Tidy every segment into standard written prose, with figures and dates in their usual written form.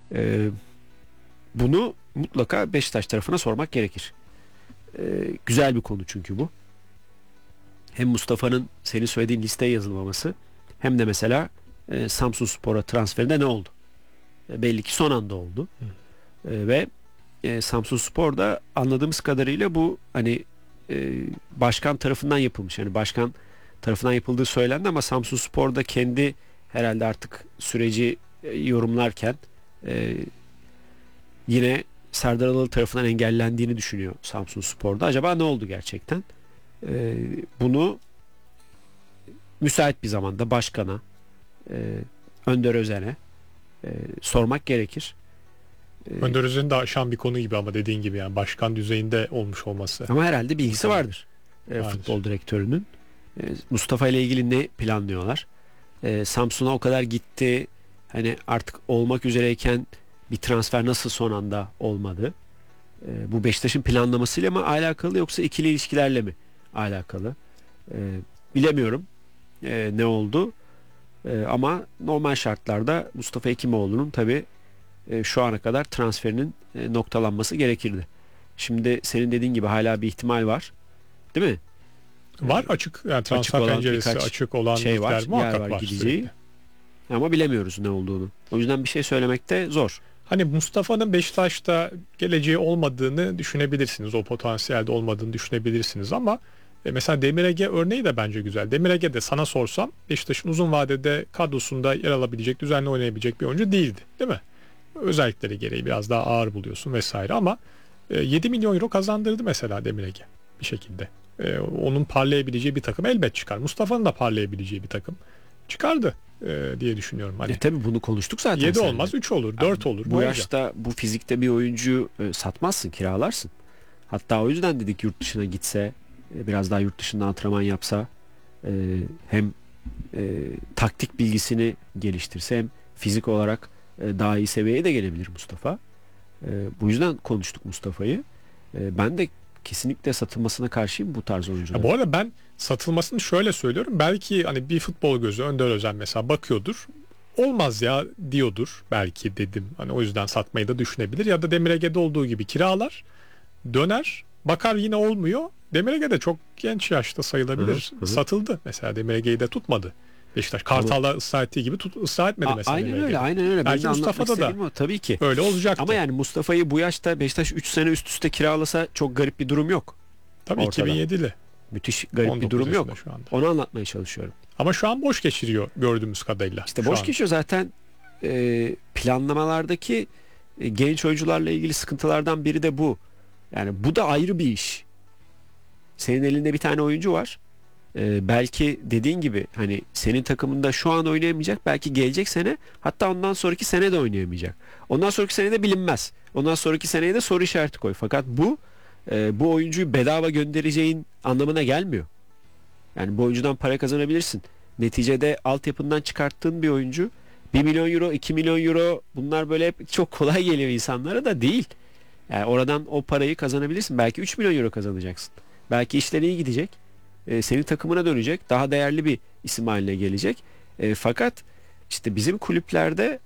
Bunu mutlaka Beşiktaş tarafına sormak gerekir. Güzel bir konu çünkü bu. Hem Mustafa'nın senin söylediğin listeye yazılmaması hem de mesela Samsunspor'a transferinde ne oldu? Belli ki son anda oldu. Ve Samsunspor'da anladığımız kadarıyla bu hani başkan tarafından yapılmış. Yani başkan tarafından yapıldığı söylendi ama Samsunspor'da kendi herhalde artık süreci yorumlarken yine Serdar Adalı tarafından engellendiğini düşünüyor Samsunspor'da. Acaba ne oldu gerçekten? Bunu müsait bir zamanda başkana, Önder Özen'e sormak gerekir. Önder Özen'i de aşan bir konu gibi ama dediğin gibi yani başkan düzeyinde olmuş olması. Ama herhalde bilgisi vardır futbol direktörünün. Mustafa ile ilgili ne planlıyorlar? Samsun'a o kadar gitti. Hani artık olmak üzereyken bir transfer nasıl son anda olmadı? Bu Beşiktaş'ın planlamasıyla mı alakalı yoksa ikili ilişkilerle mi alakalı? Bilemiyorum ne oldu. Ama normal şartlarda Mustafa Hekimoğlu'nun tabii şu ana kadar transferinin noktalanması gerekirdi. Şimdi senin dediğin gibi hala bir ihtimal var. Değil mi? Var açık yani transfer penceresi açık olan şey var, muhakkak var gideceği. sürekli. Ama bilemiyoruz ne olduğunu. O yüzden bir şey söylemek de zor. Hani Mustafa'nın Beşiktaş'ta geleceği olmadığını düşünebilirsiniz. O potansiyelde olmadığını düşünebilirsiniz ama mesela Demir Ege örneği de bence güzel. Demir Ege de sana sorsam Beşiktaş'ın uzun vadede kadrosunda yer alabilecek, düzenli oynayabilecek bir oyuncu değildi. Değil mi? Özellikleri gereği biraz daha ağır buluyorsun vesaire ama 7 milyon euro kazandırdı mesela Demir Ege bir şekilde. Onun parlayabileceği bir takım elbet çıkar. Mustafa'nın da parlayabileceği bir takım çıkardı diye düşünüyorum. Hani tabii bunu konuştuk zaten. 7 olmaz 3 olur 4 olur. Bu yaşta bu fizikte bir oyuncuyu satmazsın, kiralarsın. Hatta o yüzden dedik yurt dışına gitse, biraz daha yurt dışında antrenman yapsa, hem taktik bilgisini geliştirse hem fizik olarak daha iyi seviyeye de gelebilir Mustafa. Bu yüzden konuştuk Mustafa'yı. Ben de kesinlikle satılmasına karşıyım bu tarz oyuncular. Bu arada ben satılmasını şöyle söylüyorum. Belki hani bir futbol gözü Önder Özen mesela bakıyordur. Olmaz ya diyordur belki dedim. Hani o yüzden satmayı da düşünebilir. Ya da Demir Ege'de olduğu gibi kiralar, döner, bakar yine olmuyor. Demir Ege de çok genç yaşta sayılabilir. Hı. Satıldı. Mesela Demir Ege'yi de tutmadı. Beşiktaş Kartal'la ısrar ettiği gibi ısrar etmedi mesela. Aynen öyle. Belki Mustafa'da da tabii ki öyle olacaktı. Ama yani Mustafa'yı bu yaşta Beşiktaş 3 sene üst üste kiralasa çok garip bir durum yok. Tabii ortada. 2007'li. Müthiş garip bir durum yok. Şu anda. Onu anlatmaya çalışıyorum. Ama şu an boş geçiriyor gördüğümüz kadarıyla. İşte boş geçiyor zaten. Planlamalardaki genç oyuncularla ilgili sıkıntılardan biri de bu. Yani bu da ayrı bir iş. Senin elinde bir tane oyuncu var. Belki dediğin gibi hani senin takımında şu an oynayamayacak, belki gelecek sene, hatta ondan sonraki sene de oynayamayacak. Ondan sonraki sene de bilinmez. Ondan sonraki seneye de soru işareti koy. Fakat bu oyuncuyu bedava göndereceğin anlamına gelmiyor. Yani bu oyuncudan para kazanabilirsin. Neticede altyapından çıkarttığın bir oyuncu 1 milyon euro, 2 milyon euro, bunlar böyle hep çok kolay geliyor insanlara da değil. Yani oradan o parayı kazanabilirsin. Belki 3 milyon euro kazanacaksın. Belki işler iyi gidecek. Senin takımına dönecek. Daha değerli bir isim haline gelecek. Fakat işte bizim kulüplerde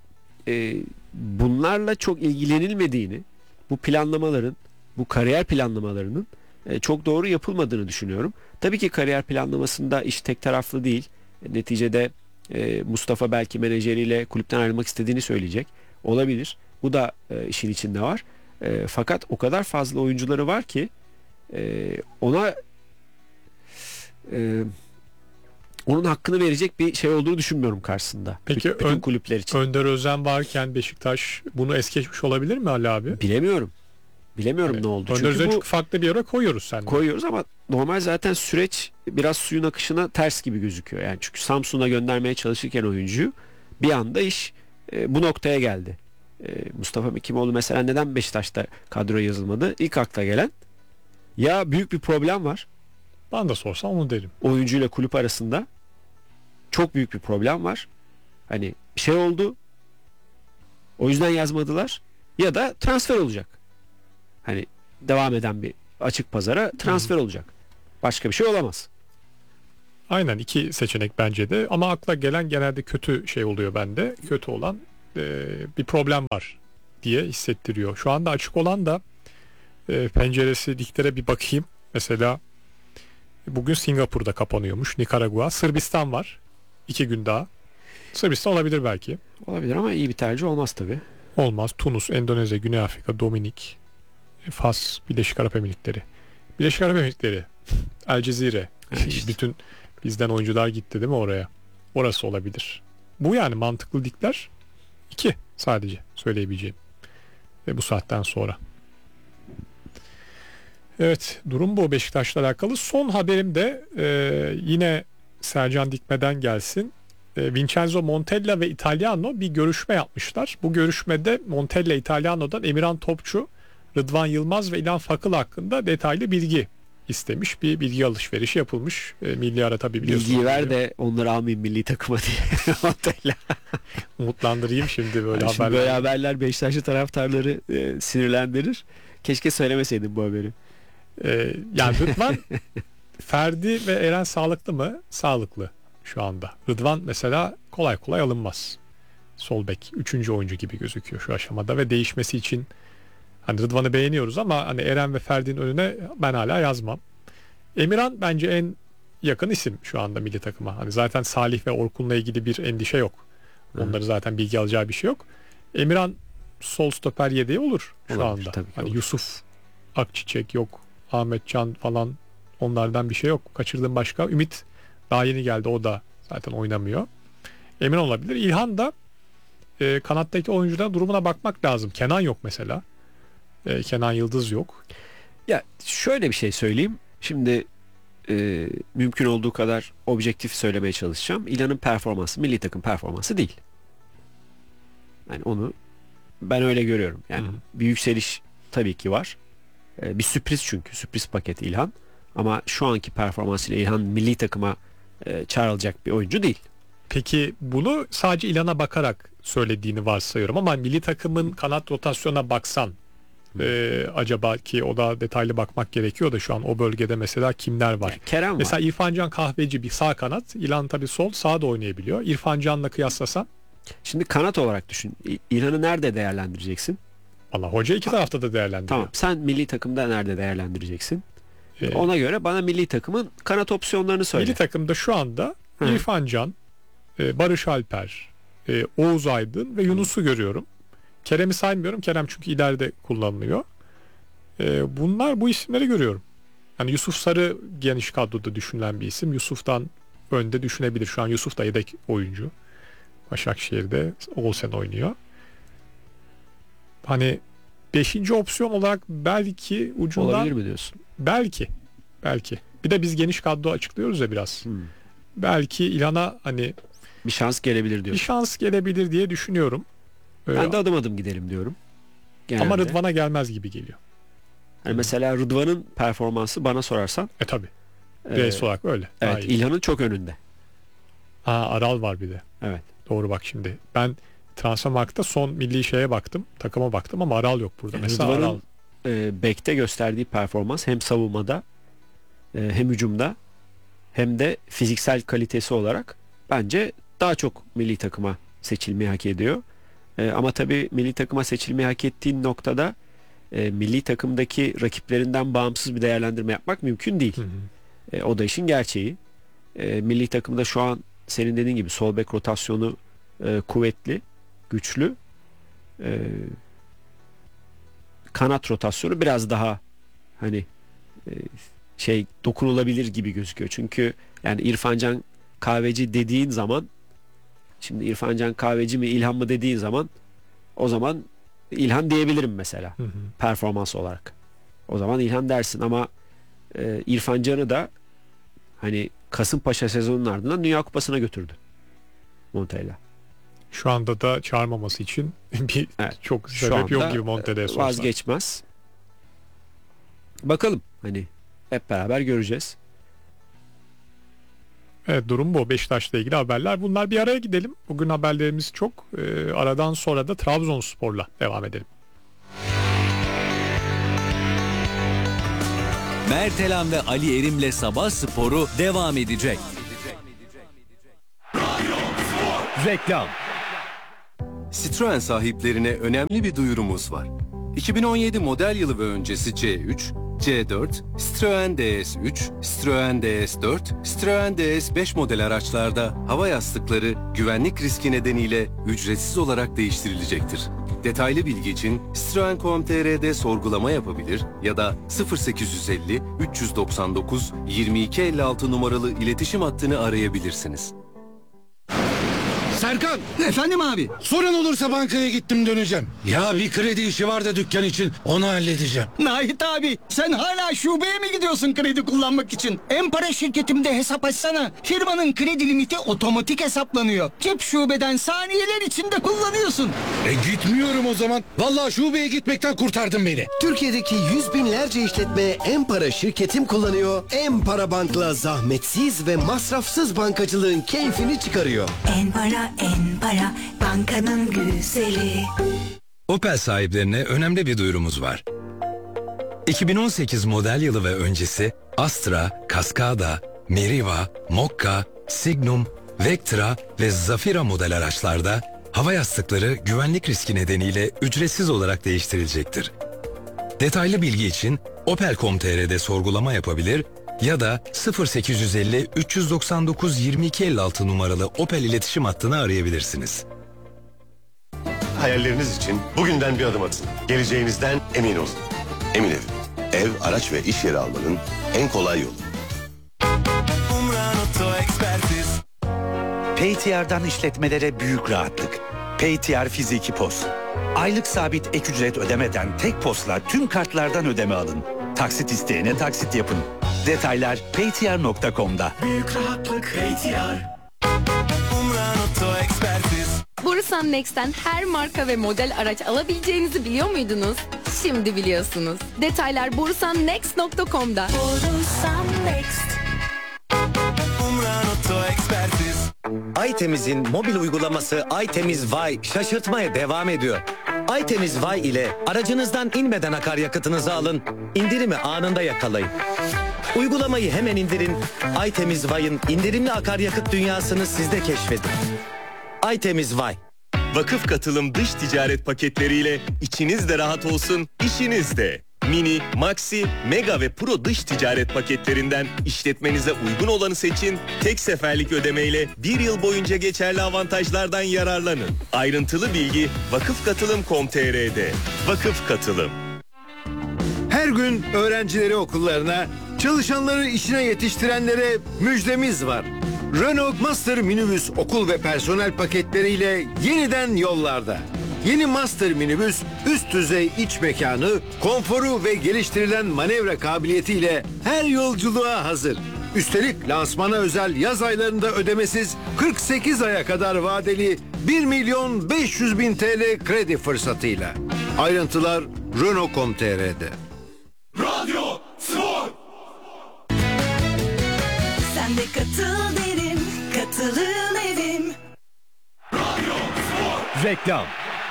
bunlarla çok ilgilenilmediğini, bu planlamaların, bu kariyer planlamalarının çok doğru yapılmadığını düşünüyorum. Tabii ki kariyer planlamasında iş tek taraflı değil. Neticede Mustafa belki menajeriyle kulüpten ayrılmak istediğini söyleyecek. Olabilir. Bu da işin içinde var. Fakat o kadar fazla oyuncuları var ki ona onun hakkını verecek bir şey olduğunu düşünmüyorum karşısında. Peki bütün kulüpler için. Önder Özen varken Beşiktaş bunu es geçmiş olabilir mi Ali abi? Bilemiyorum evet. Ne oldu? Önder Özen'i çok farklı bir yere koyuyoruz seninle. Koyuyoruz ama normal zaten süreç biraz suyun akışına ters gibi gözüküyor. Yani çünkü Samsun'a göndermeye çalışırken oyuncuyu bir anda iş bu noktaya geldi. Mustafa Hekimoğlu mesela neden Beşiktaş'ta kadroya yazılmadı? İlk akla gelen ya büyük bir problem var. Ben de sorsam onu derim. Oyuncuyla kulüp arasında çok büyük bir problem var. Hani bir şey oldu. O yüzden yazmadılar. Ya da transfer olacak. Hani devam eden bir açık pazara transfer olacak. Başka bir şey olamaz. Aynen, iki seçenek bence de ama akla gelen genelde kötü şey oluyor bende. Kötü olan bir problem var diye hissettiriyor. Şu anda açık olan da penceresi liglere bir bakayım. Mesela bugün Singapur'da kapanıyormuş. Nikaragua. Sırbistan var. 2 gün daha. Sırbistan olabilir belki. Olabilir ama iyi bir tercih olmaz tabii. Olmaz. Tunus, Endonezya, Güney Afrika, Dominik, Fas, Birleşik Arap Emirlikleri. Birleşik Arap Emirlikleri, El Cezire. İşte. Bütün bizden oyuncular gitti değil mi oraya? Orası olabilir. Bu yani mantıklı ligler 2 sadece söyleyebileceğim. Ve bu saatten sonra. Evet, durum bu Beşiktaş'la alakalı. Son haberim de yine Sercan Dikme'den gelsin. Vincenzo Montella ve Italiano bir görüşme yapmışlar. Bu görüşmede Montella Italiano'dan Emirhan Topçu, Rıdvan Yılmaz ve İlhan Fakıl hakkında detaylı bilgi istemiş. Bir bilgi alışverişi yapılmış. Milli ara tabii biliyorsunuz. Bilgiyi ver de onları almayayım milli takıma diye. Montella. Umutlandırayım şimdi böyle Yani şimdi haberler. böyle haberler Beşiktaşlı taraftarları sinirlendirir. Keşke söylemeseydin bu haberi. Yani Rıdvan, Ferdi ve Eren sağlıklı mı? Sağlıklı şu anda. Rıdvan mesela kolay kolay alınmaz. Sol bek 3. oyuncu gibi gözüküyor şu aşamada ve değişmesi için hani Rıdvan'ı beğeniyoruz ama hani Eren ve Ferdi'nin önüne ben hala yazmam. Emirhan bence en yakın isim şu anda milli takıma. Hani zaten Salih ve Orkun'la ilgili bir endişe yok. Onları zaten bilgi alacağı bir şey yok. Emirhan sol stoper yedeği olur şu Olabilir, anda. tabii ki Hani olur. Yusuf Akçiçek yok. Ahmet Can falan, onlardan bir şey yok. Kaçırdığım başka. Ümit daha yeni geldi. O da zaten oynamıyor. Emin olabilir. İlhan da kanattaki oyuncuların durumuna bakmak lazım. Kenan yok mesela. Kenan Yıldız yok. Ya şöyle bir şey söyleyeyim. Şimdi mümkün olduğu kadar objektif söylemeye çalışacağım. İlhan'ın performansı milli takım performansı değil. Yani onu ben öyle görüyorum. Yani Hı. bir yükseliş tabii ki var. Bir sürpriz çünkü. Sürpriz paket İlhan. Ama şu anki performansıyla İlhan milli takıma çağrılacak bir oyuncu değil. Peki bunu sadece İlhan'a bakarak söylediğini varsayıyorum ama milli takımın kanat rotasyona baksan acaba, ki o da detaylı bakmak gerekiyor da şu an o bölgede mesela kimler var? Yani Kerem var. Mesela İrfan Can Kahveci bir sağ kanat. İlhan tabii sol, sağda oynayabiliyor. İrfan Can'la kıyaslasan Şimdi kanat olarak düşün. İlhan'ı nerede değerlendireceksin? valla hoca iki tarafta da değerlendiriyor. Tamam. Sen milli takımda nerede değerlendireceksin? Ee, Ona göre bana milli takımın kanat opsiyonlarını söyle. Milli takımda şu anda Hı. İrfan Can, Barış Alper, Oğuz Aydın ve Yunus'u görüyorum. Kerem'i saymıyorum. Kerem çünkü ileride kullanılıyor. Bunlar, bu isimleri görüyorum. Yani Yusuf Sarı geniş kadroda düşünülen bir isim. Yusuf'tan önde düşünebilir. Şu an Yusuf da yedek oyuncu. Başakşehir'de Olsen oynuyor. Hani 5. opsiyon olarak belki ucundan, Olabilir mi diyorsun? belki bir de biz geniş kadro açıklıyoruz ya biraz. Belki İlhan'a hani Bir şans gelebilir bir diyorsun. şans gelebilir diye düşünüyorum. Ben de adım adım gidelim diyorum. Ama Genelde. Rıdvan'a gelmez gibi geliyor. Hani mesela Rıdvan'ın performansı bana sorarsan Tabi. e, Bireysel olarak öyle. Daha evet, iyi. İlhan'ın çok önünde. Aral var bir de. Evet. Doğru bak şimdi. Ben Transfermarkt'ta son milli şeye baktım. Takıma baktım ama Aral yok burada. Yani Mesela Aral. Rıdvan'ın bekte gösterdiği performans hem savunmada hem hücumda hem de fiziksel kalitesi olarak bence daha çok milli takıma seçilmeyi hak ediyor. Ama tabii milli takıma seçilmeyi hak ettiğin noktada milli takımdaki rakiplerinden bağımsız bir değerlendirme yapmak mümkün değil. Hı hı. O da işin gerçeği. Milli takımda şu an senin dediğin gibi sol bek rotasyonu kuvvetli, güçlü. Kanat rotasyonu biraz daha hani dokunulabilir gibi gözüküyor. Çünkü yani İrfan Can Kahveci dediğin zaman, şimdi İrfan Can Kahveci mi İlhan mı dediğin zaman, o zaman İlhan diyebilirim mesela Hı hı. performans olarak. O zaman İlhan dersin ama İrfan Can'ı da hani Kasımpaşa sezonunun ardından Dünya Kupası'na götürdü Montella. Şu anda da çağırmaması için bir Evet. çok Şu sebep yok anda gibi Montella'ya sorsan. vazgeçmez. Bakalım, hani hep beraber göreceğiz. Evet, durum bu. Beşiktaş'la ilgili haberler. Bunlar, bir araya gidelim. Bugün haberlerimiz çok. Aradan sonra da Trabzonspor'la devam edelim. Mertelan ve Ali Erim'le Sabah Sporu devam edecek. Reklam. Citroen sahiplerine önemli bir duyurumuz var. 2017 model yılı ve öncesi C3, C4, Citroen DS3, Citroen DS4, Citroen DS5 model araçlarda hava yastıkları güvenlik riski nedeniyle ücretsiz olarak değiştirilecektir. Detaylı bilgi için Citroen.com.tr'de sorgulama yapabilir ya da 0850 399 2256 numaralı iletişim hattını arayabilirsiniz. Serkan, Efendim abi. sorun olursa bankaya gittim döneceğim. Ya bir kredi işi var da dükkan için, onu halledeceğim. Nahit abi, sen hala şubeye mi gidiyorsun kredi kullanmak için? En-Para şirketimde hesap açsana. Firmanın kredi limiti otomatik hesaplanıyor. Cep şubeden saniyeler içinde kullanıyorsun. Gitmiyorum o zaman. Vallahi şubeye gitmekten kurtardın beni. Türkiye'deki yüz binlerce işletme En-Para şirketim kullanıyor. En-Para Bank'la zahmetsiz ve masrafsız bankacılığın keyfini çıkarıyor. En-Para, En-Para, bankanın güzeli. Opel sahiplerine önemli bir duyurumuz var. 2018 model yılı ve öncesi Astra, Cascada, Meriva, Mokka, Signum, Vectra ve Zafira model araçlarda hava yastıkları güvenlik riski nedeniyle ücretsiz olarak değiştirilecektir. Detaylı bilgi için Opel.com.tr'de sorgulama yapabilir ya da 0850 399 2256 numaralı Opel iletişim hattını arayabilirsiniz. Hayalleriniz için bugünden bir adım atın. Geleceğinizden emin olun. Emin Ev, araç ve iş yeri almanın en kolay yolu. PayTR'dan işletmelere büyük rahatlık. PayTR Fiziki POS. Aylık sabit ek ücret ödemeden tek POS'la tüm kartlardan ödeme alın. Taksit isteyene taksit yapın. Detaylar paytr.com'da. Büyük rahatlık PayTR. Borusan Next'ten her marka ve model araç alabileceğinizi biliyor muydunuz? Şimdi biliyorsunuz. Detaylar borusannext.com'da. Borusan Next. Aytemiz'in mobil uygulaması Aytemiz Vay şaşırtmaya devam ediyor. Aytemiz Vay ile aracınızdan inmeden akaryakıtınızı alın, indirimi anında yakalayın. Uygulamayı hemen indirin, Aytemiz Vay'ın indirimli akaryakıt dünyasını siz de keşfedin. Aytemiz Vay. Vakıf katılım dış ticaret paketleriyle içiniz de rahat olsun, işiniz de. Mini, Maxi, Mega ve Pro dış ticaret paketlerinden işletmenize uygun olanı seçin, tek seferlik ödemeyle bir yıl boyunca geçerli avantajlardan yararlanın. Ayrıntılı bilgi vakıfkatılım.com.tr'de. Vakıf Katılım. Her gün öğrencileri okullarına, çalışanları işine yetiştirenlere müjdemiz var. Renault Master minibüs okul ve personel paketleriyle yeniden yollarda. Yeni Master minibüs üst düzey iç mekanı, konforu ve geliştirilen manevra kabiliyetiyle her yolculuğa hazır. Üstelik lansmana özel yaz aylarında ödemesiz 48 aya kadar vadeli 1.500.000 TL kredi fırsatıyla. Ayrıntılar Renault.com.tr'de. Radyo Spor. Sen de katıl derim, katılın erim. Radyo Spor. Reklam.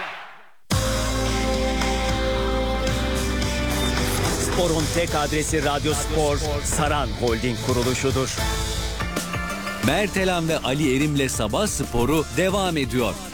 Spor'un tek adresi Radyo Spor, Saran Holding kuruluşudur. Mertelan ve Ali Erim'le Sabah Sporu devam ediyor.